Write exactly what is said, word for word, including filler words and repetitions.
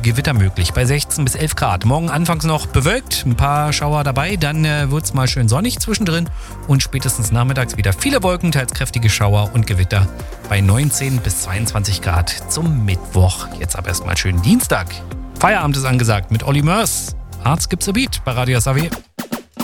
Gewitter möglich bei sechzehn bis elf Grad. Morgen anfangs noch bewölkt, ein paar Schauer dabei, dann äh, wird es mal schön sonnig zwischendrin und spätestens nachmittags wieder viele Wolken, teils kräftige Schauer und Gewitter bei neunzehn bis zweiundzwanzig Grad zum Mittwoch. Jetzt aber erstmal schönen Dienstag. Feierabend ist angesagt mit Olli Mörs. Arzt gibt's a Beat bei Radio S A W.